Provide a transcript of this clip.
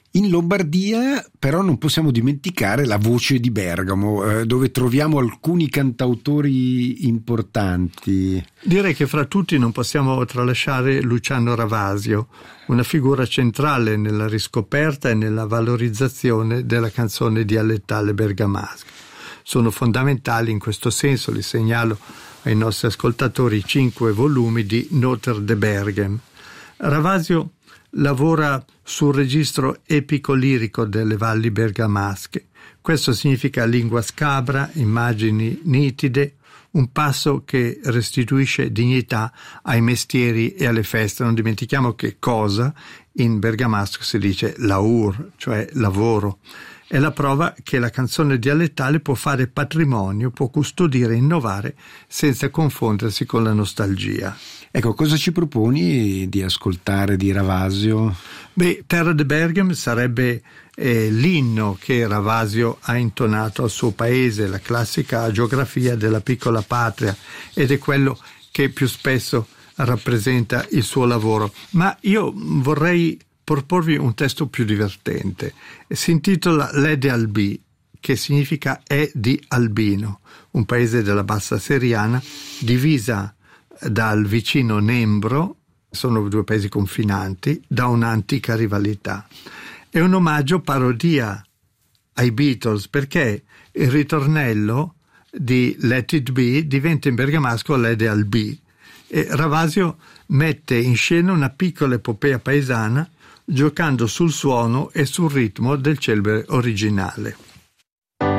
In Lombardia però non possiamo dimenticare la voce di Bergamo, dove troviamo alcuni cantautori importanti. Direi che fra tutti non possiamo tralasciare Luciano Ravasio, una figura centrale nella riscoperta e nella valorizzazione della canzone dialettale bergamasca. Sono fondamentali in questo senso, li segnalo ai nostri ascoltatori, i 5 volumi di Notre de Berghem. Ravasio lavora sul registro epico-lirico delle valli bergamasche. Questo significa lingua scabra, immagini nitide, un passo che restituisce dignità ai mestieri e alle feste. Non dimentichiamo che cosa in bergamasco si dice laur, cioè lavoro. È la prova che la canzone dialettale può fare patrimonio, può custodire e innovare senza confondersi con la nostalgia. Ecco, cosa ci proponi di ascoltare di Ravasio? Terra de Berghem sarebbe l'inno che Ravasio ha intonato al suo paese, la classica geografia della piccola patria, ed è quello che più spesso rappresenta il suo lavoro. Ma io vorrei proporvi un testo più divertente. Si intitola L'Ede Albì, che significa è di Albino, un paese della Bassa Seriana divisa dal vicino Nembro, sono 2 paesi confinanti, da un'antica rivalità. È un omaggio parodia ai Beatles, perché il ritornello di Let It Be diventa in bergamasco L'Ede Albì, e Ravasio mette in scena una piccola epopea paesana giocando sul suono e sul ritmo del celebre originale.